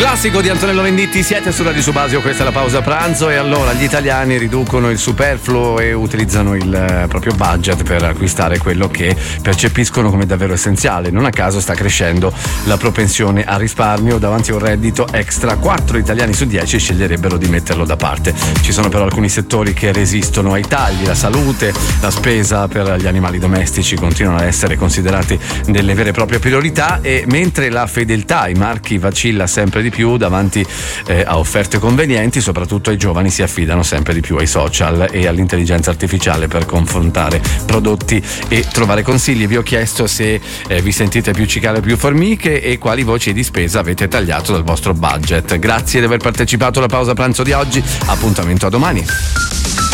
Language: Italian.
Classico di Antonello Venditti, siete su Radio Subasio, questa è la pausa pranzo e allora gli italiani riducono il superfluo e utilizzano il proprio budget per acquistare quello che percepiscono come davvero essenziale. Non a caso sta crescendo la propensione a risparmio. Davanti a un reddito extra 4 italiani su 10 sceglierebbero di metterlo da parte. Ci sono però alcuni settori che resistono ai tagli, la salute, la spesa per gli animali domestici continuano a essere considerati delle vere e proprie priorità, e mentre la fedeltà ai marchi vacilla sempre di più davanti a offerte convenienti, soprattutto i giovani si affidano sempre di più ai social e all'intelligenza artificiale per confrontare prodotti e trovare consigli. Vi ho chiesto se vi sentite più cicale o più formiche e quali voci di spesa avete tagliato dal vostro budget. Grazie di aver partecipato alla pausa pranzo di oggi, appuntamento a domani.